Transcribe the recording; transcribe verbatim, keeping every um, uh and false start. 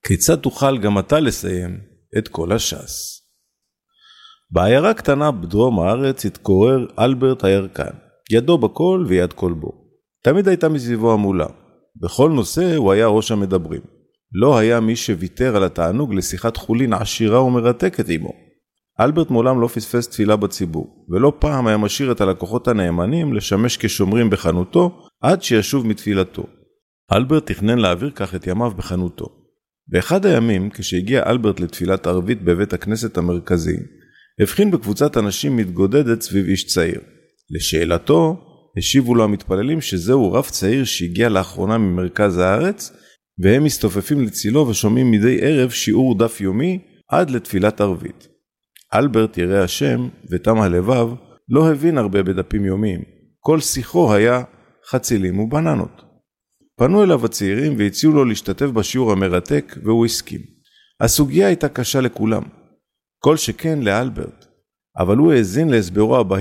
כיצד תוכל גם אתה לסיים את כל הש"ס? בעיירה קטנה בדרום הארץ התגורר אלברט הירקן, ידו בכל ויד כל בו. תמיד הייתה מסביבו המולה. בכל נושא הוא היה ראש המדברים. לא היה מי שוויתר על התענוג לשיחת חולין עשירה ומרתקת עמו. אלברט מעולם לא פספס תפילה בציבור, ולא פעם היה משאיר את הלקוחות הנאמנים לשמש כשומרים בחנותו עד שישוב מתפילתו. אלברט תכנן להעביר כך את ימיו בחנותו. באחד הימים, כשהגיע אלברט לתפילת ערבית בבית הכנסת המרכזי, הבחין בקבוצת אנשים מתגודדת סביב איש צעיר. לשאלתו, השיבו לו המתפללים שזהו רב צעיר שהגיע לאחרונה ממרכז הארץ, והם מסתופפים לצילו ושומעים מדי ערב שיעור דף יומי עד לתפילת ערבית. אלברט ירא השם ותם הלבב לא הבין הרבה בדפים יומיים. כל שיחו היה חצילים ובננות. פנו אליו הצעירים והציעו לו להשתתף בשיעור המרתק והוא הסכים. הסוגיה הייתה קשה לכולם. כל שכן לאלברט. אבל הוא האזין להסברו הבא